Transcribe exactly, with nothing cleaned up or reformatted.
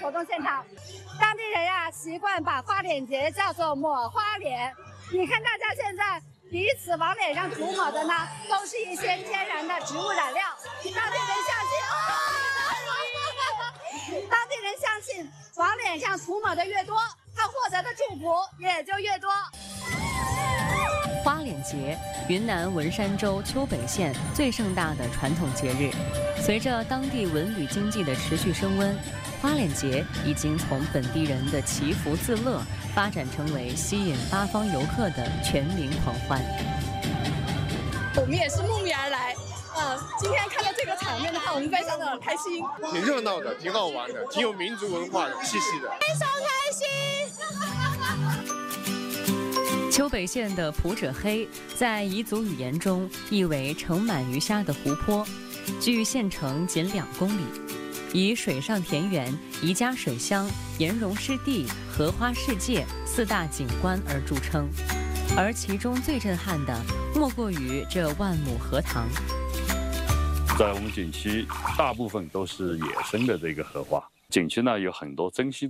活动现场。当地人呀、啊、习惯把花脸节叫做抹花脸。你看大家现在彼此往脸上涂抹的呢，都是一些天然的植物染料。当地人相信，哦、当地人相信往脸上涂抹的越多，他获得的祝福也就越多。 花脸节，云南文山州丘北县最盛大的传统节日。随着当地文旅经济的持续升温，花脸节已经从本地人的祈福自乐，发展成为吸引八方游客的全民狂欢。 我们也是慕名而来，呃，今天看到这个场面的话，我们非常的开心， 挺热闹的，挺好玩的，挺有民族文化的气息的， 非常开心。 丘北县的普者黑，在彝族语言中意为盛满鱼虾的湖泊，距县城仅两公里，以水上田园、宜家水乡、岩溶湿地、荷花世界四大景观而著称。而其中最震撼的，莫过于这万亩荷塘。 在我们景区，大部分都是野生的这个荷花。景区呢有很多珍稀